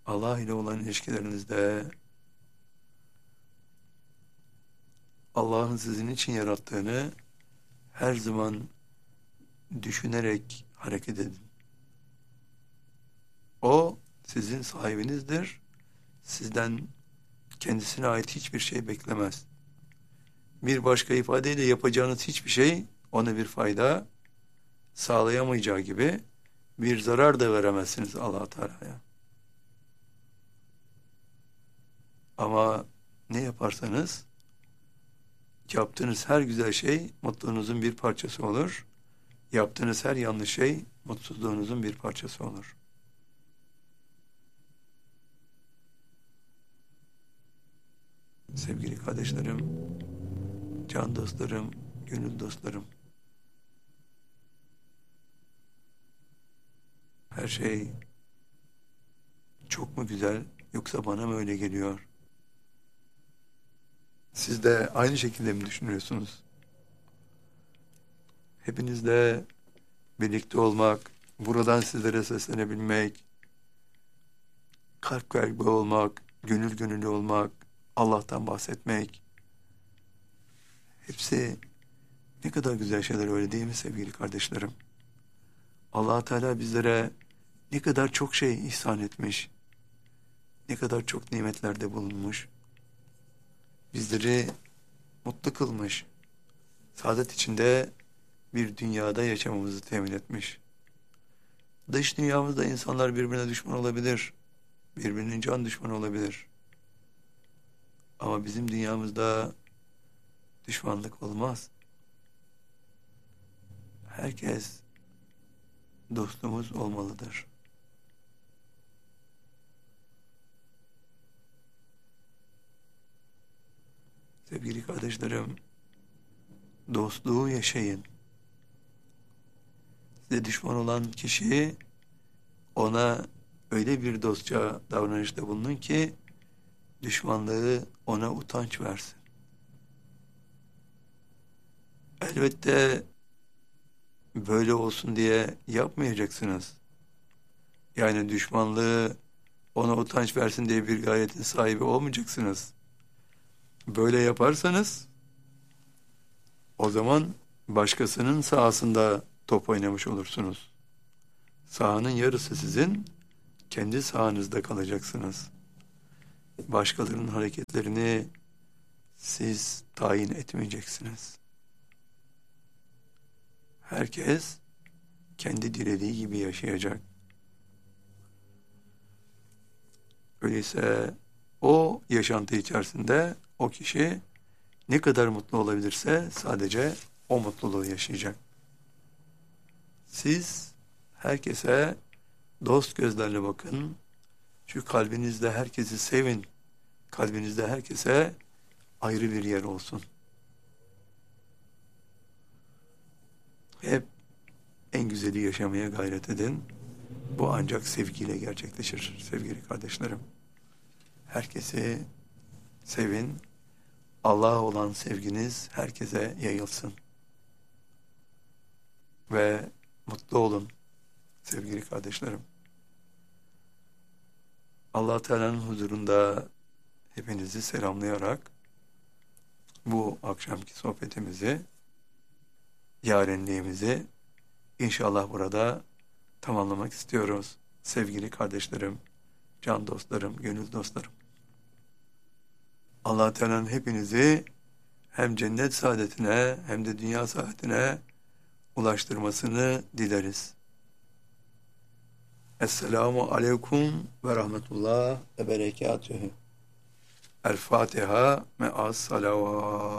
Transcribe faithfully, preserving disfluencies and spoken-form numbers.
Allah ile olan ilişkilerinizde Allah'ın sizin için yarattığını her zaman düşünerek hareket edin. O sizin sahibinizdir. Sizden kendisine ait hiçbir şey beklemez. Bir başka ifadeyle yapacağınız hiçbir şey ona bir fayda sağlayamayacağı gibi bir zarar da veremezsiniz Allah Teala'ya. Ama ne yaparsanız yaptığınız her güzel şey mutluluğunuzun bir parçası olur. Yaptığınız her yanlış şey mutsuzluğunuzun bir parçası olur. Sevgili kardeşlerim, can dostlarım, gönül dostlarım, her şey çok mu güzel yoksa bana mı öyle geliyor? Siz de aynı şekilde mi düşünüyorsunuz? Hepinizle birlikte olmak, buradan sizlere seslenebilmek, kalp kalbe olmak, gönül gönüllü olmak, Allah'tan bahsetmek, hepsi ne kadar güzel şeyler, öyle değil mi sevgili kardeşlerim? Allah Teala bizlere ne kadar çok şey ihsan etmiş, ne kadar çok nimetlerde bulunmuş, bizleri mutlu kılmış, saadet içinde bir dünyada yaşamamızı temin etmiş. Dış dünyamızda insanlar birbirine düşman olabilir, birbirinin can düşmanı olabilir. Ama bizim dünyamızda düşmanlık olmaz. Herkes dostumuz olmalıdır. Sevgili kardeşlerim, dostluğu yaşayın. Size düşman olan kişi, ona öyle bir dostça davranışta bulunun ki düşmanlığı ona utanç versin. Elbette böyle olsun diye yapmayacaksınız. Yani düşmanlığı ona utanç versin diye bir gayetin sahibi olmayacaksınız. Böyle yaparsanız o zaman başkasının sahasında top oynamış olursunuz. Sahanın yarısı sizin, kendi sahanızda kalacaksınız. Başkalarının hareketlerini siz tayin etmeyeceksiniz. Herkes kendi dilediği gibi yaşayacak. Öyleyse o yaşantı içerisinde o kişi ne kadar mutlu olabilirse sadece o mutluluğu yaşayacak. Siz herkese dost gözlerle bakın. Çünkü kalbinizde herkesi sevin. Kalbinizde herkese ayrı bir yer olsun. Hep en güzeli yaşamaya gayret edin. Bu ancak sevgiyle gerçekleşir sevgili kardeşlerim. Herkesi sevin. Allah'a olan sevginiz herkese yayılsın. Ve mutlu olun sevgili kardeşlerim. Allah Teala'nın huzurunda hepinizi selamlayarak bu akşamki sohbetimizi, yarenliğimizi inşallah burada tamamlamak istiyoruz. Sevgili kardeşlerim, can dostlarım, gönül dostlarım. Allah Teala'nın hepinizi hem cennet saadetine hem de dünya saadetine ulaştırmasını dileriz. Esselamu aleyküm ve rahmetullah ve berekatühü. El Fatiha me'as salavat.